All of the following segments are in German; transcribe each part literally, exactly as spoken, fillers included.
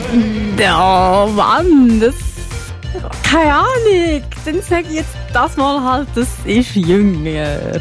Ja, Mann, das... Keine Ahnung. Dann sage ich jetzt das mal halt, das ist jünger.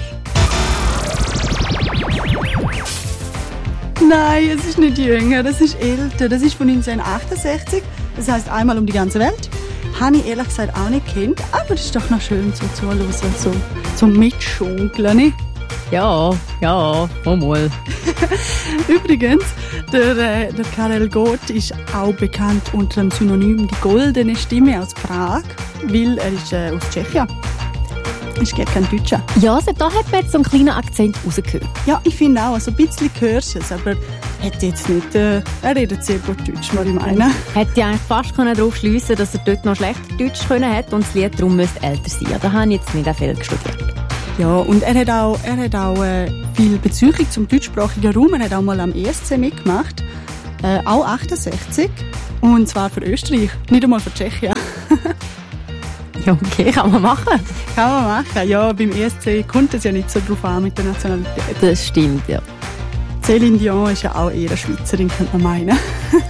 Nein, es ist nicht jünger, das ist älter. Das ist von neunzehnhundertachtundsechzig. Das heisst einmal um die ganze Welt. Habe ich ehrlich gesagt auch nicht gekannt, aber es ist doch noch schön so zuhören, so, so mitschunkeln. Nicht? Ja, ja, mal. Übrigens, der, äh, der Karel Gott ist auch bekannt unter dem Synonym die goldene Stimme aus Prag, weil er ist äh, aus Tschechien. Ist gar kein Deutscher. Ja, da hat man jetzt so einen kleinen Akzent rausgehört. Ja, ich finde auch, also ein bisschen hörst du es, aber hat jetzt nicht, äh, er redet sehr gut Deutsch, was ich meine. Hätte ich eigentlich fast darauf schliessen können, dass er dort noch schlecht Deutsch können hat und das Lied darum müsste älter sein. Da habe ich jetzt nicht viel studiert. Ja, und er hat auch, er hat auch äh, viel Beziehung zum deutschsprachigen Raum. Er hat auch mal am E S C mitgemacht, äh, auch achtundsechzig, und zwar für Österreich, nicht einmal für Tschechien. Ja, okay, kann man machen. Kann man machen, ja, beim E S C kommt es ja nicht so drauf an mit der Nationalität. Das stimmt, ja. Céline Dion ist ja auch eher eine Schweizerin, könnte man meinen.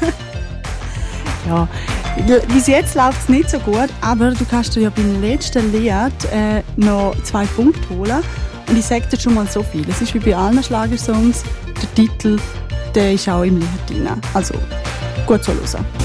Ja, bis jetzt läuft es nicht so gut, aber du kannst dir ja beim letzten Lied äh, noch zwei Punkte holen. Und ich sage dir schon mal so viel. Es ist wie bei allen Schlagersongs, der Titel, der ist auch im Lied drin. Also, gut zu hören.